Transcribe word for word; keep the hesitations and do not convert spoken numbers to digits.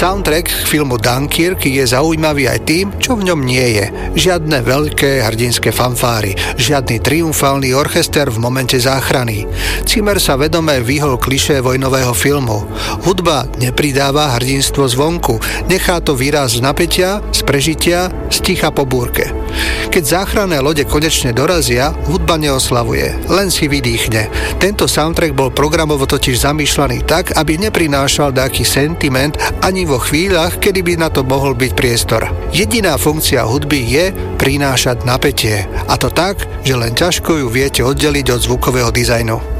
Soundtrack k filmu Dunkirk je zaujímavý aj tým, čo v ňom nie je. Žiadne veľké hrdinské fanfáry, žiadny triumfálny orchester v momente záchrany. Zimmer sa vedome vyhol klišé vojnového filmu. Hudba nepridáva hrdinstvo zvonku, nechá to výraz z napätia, z prežitia, z ticha po búrke. Keď záchranné lode konečne dorazia, hudba neoslavuje, len si vydýchne. Tento soundtrack bol programovo totiž zamýšľaný tak, aby neprinášal taký sentiment ani vo chvíľach, kedy by na to mohol byť priestor. Jediná funkcia hudby je prinášať napätie. A to tak, že len ťažko ju viete oddeliť od zvukového dizajnu.